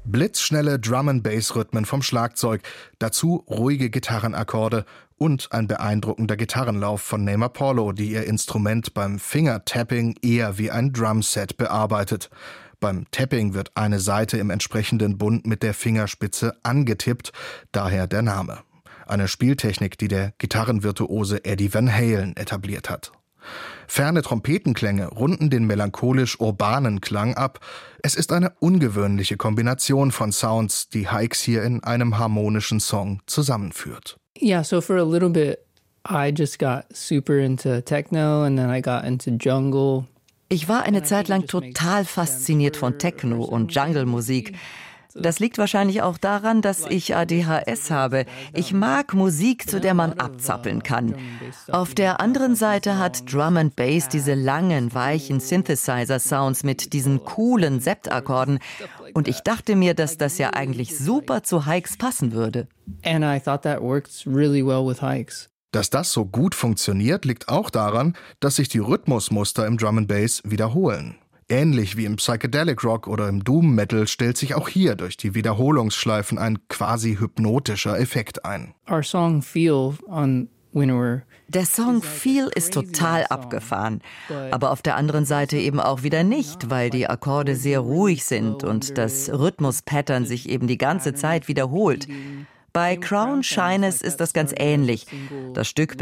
Blitzschnelle Drum-and-Bass-Rhythmen vom Schlagzeug, dazu ruhige Gitarrenakkorde und ein beeindruckender Gitarrenlauf von Naima Paulo, die ihr Instrument beim Finger-Tapping eher wie ein Drumset bearbeitet. Beim Tapping wird eine Saite im entsprechenden Bund mit der Fingerspitze angetippt, daher der Name. Eine Spieltechnik, die der Gitarrenvirtuose Eddie Van Halen etabliert hat. Ferne Trompetenklänge runden den melancholisch-urbanen Klang ab. Es ist eine ungewöhnliche Kombination von Sounds, die Hykes hier in einem harmonischen Song zusammenführt. Yeah, so for a little bit I just got super into techno and then I got into jungle. Ich war eine Zeit lang total fasziniert von Techno und Jungle-Musik. Das liegt wahrscheinlich auch daran, dass ich ADHS habe. Ich mag Musik, zu der man abzappeln kann. Auf der anderen Seite hat Drum and Bass diese langen, weichen Synthesizer-Sounds mit diesen coolen Septakkorden. Und ich dachte mir, dass das ja eigentlich super zu Hykes passen würde. And I thought that works really well with Hykes. Dass das so gut funktioniert, liegt auch daran, dass sich die Rhythmusmuster im Drum and Bass wiederholen. Ähnlich wie im Psychedelic Rock oder im Doom Metal stellt sich auch hier durch die Wiederholungsschleifen ein quasi hypnotischer Effekt ein. Our song Feel on Winnower. Der Song Feel ist total abgefahren, aber auf der anderen Seite eben auch wieder nicht, weil die Akkorde sehr ruhig sind und das Rhythmuspattern sich eben die ganze Zeit wiederholt. Bei Crown Shyness ist das ganz ähnlich. Das Stück